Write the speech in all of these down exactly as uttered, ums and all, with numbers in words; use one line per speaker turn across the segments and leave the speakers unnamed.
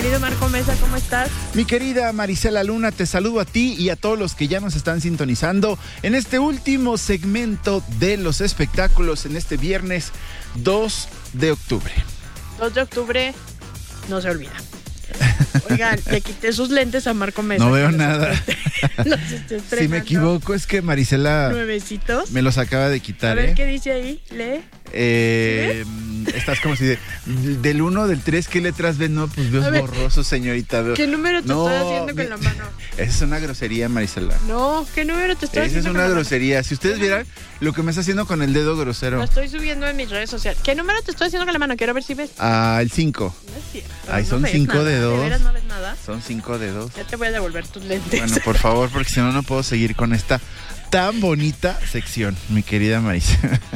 querido Marco Mesa, ¿cómo estás?
Mi querida Marisela Luna, te saludo a ti y a todos los que ya nos están sintonizando en este último segmento de los espectáculos en este viernes dos de octubre.
dos de octubre no se olvida. Oigan, le quité sus lentes a Marco Mesa.
No veo nada.
Los estoy
Si me equivoco es que Marisela
nuevecitos.
Me los acaba de quitar.
A ver,
¿eh?
¿qué dice ahí? Lee.
Eh, estás como si de, del uno, del tres, ¿qué letras ves? No, pues veo borroso, señorita. Veo.
¿Qué número te
no,
estoy haciendo
mi...
con la mano?
Esa es una grosería, Marisela.
No, ¿qué número te estoy
Esa
haciendo
es
con
una
la
grosería.
mano?
Si ustedes vieran lo que me está haciendo con el dedo grosero.
Lo estoy subiendo en mis redes sociales. ¿Qué número te estoy haciendo con la mano? Quiero ver si ves.
Ah, el cinco.
No es cierto.
Ay,
no
son cinco
nada.
dedos.
¿De veras no ves nada?
Son cinco dedos.
Ya te voy a devolver tus lentes.
Bueno, por favor, porque si no, no puedo seguir con esta tan bonita sección, mi querida Marisa.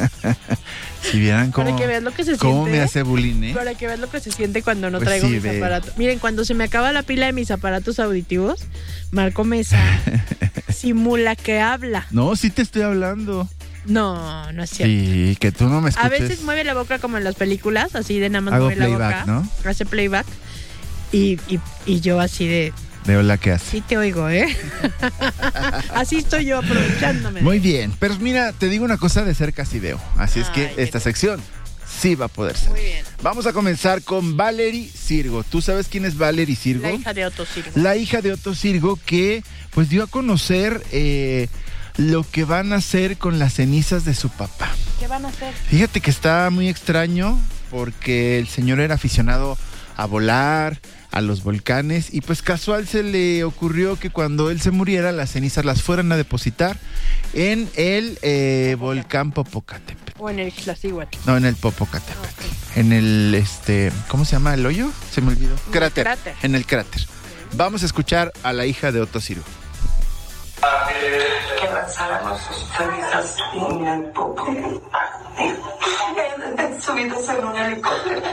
Si vieran cómo,
Para que veas lo que se
cómo
siente,
me hace bullying, ¿eh?
Para que veas lo que se siente cuando no
Pues
traigo
sí,
mis
ve.
aparatos. Miren, cuando se me acaba la pila de mis aparatos auditivos, Marco Mesa simula que habla.
No, sí te estoy hablando.
No, no es cierto.
Sí, que tú no me escuches.
A veces mueve la boca como en las películas, así de nada más
Hago
mueve la
playback,
boca.
¿no?
Hace playback. Y, y, y yo así de...
De hola, ¿qué hace?
Sí te oigo, ¿eh? Así estoy yo aprovechándome.
Muy bien, pero mira, te digo una cosa de cerca sí veo. Así es que
Ay,
esta
qué
sección sí va a poder ser.
Muy bien.
Vamos a comenzar con Valery Sirgo. ¿Tú sabes quién es Valery Sirgo?
La hija de Otto Sirgo.
La hija de Otto Sirgo que pues dio a conocer eh, lo que van a hacer con las cenizas de su papá.
¿Qué van a hacer?
Fíjate que está muy extraño porque el señor era aficionado a volar, a los volcanes, y pues casual se le ocurrió que cuando él se muriera las cenizas las fueran a depositar en el eh, volcán Popocatépetl.
O en el Xlacihuatl.
No, en el Popocatépetl. En el, este, ¿cómo se llama el hoyo? Se me olvidó.
En
Cráter.
el cráter.
En el cráter. Vamos a escuchar a la hija de Otto Sirgo.
Que lanzáramos sus cenizas en el popo. Subidos en un helicóptero.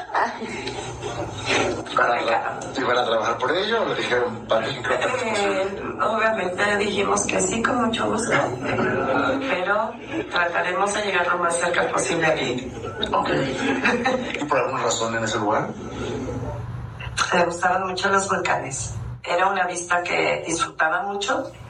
¿Para, ¿Iban a trabajar por ello o le dijeron para qué?
Eh, obviamente dijimos que sí, con mucho gusto. Pero trataremos de llegar lo más cerca posible aquí.
Ok. ¿Y por alguna razón en ese lugar?
Le gustaban mucho los volcanes. Era una vista que disfrutaba mucho.